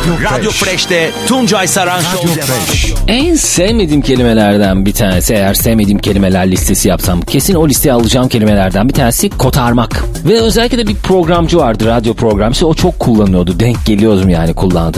Radyo Fresh'te Tuncay Saran Show devam ediyor. En sevmediğim kelimelerden bir tanesi, eğer sevmediğim kelimeler listesi yapsam kesin o listeye alacağım kelimelerden bir tanesi kotarmak. Ve özellikle de bir programcı vardı, radyo programcısı, o çok kullanıyordu. Denk geliyordum yani kullandığı.